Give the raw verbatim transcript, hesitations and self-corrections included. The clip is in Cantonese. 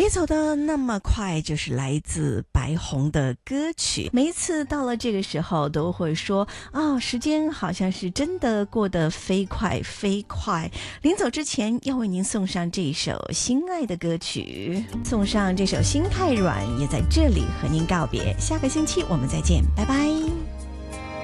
别走得那么快，就是来自白虹的歌曲。每一次到了这个时候，都会说哦，时间好像是真的过得飞快飞快。临走之前，要为您送上这首《心爱》的歌曲，送上这首《心太软》，也在这里和您告别。下个星期我们再见，拜拜。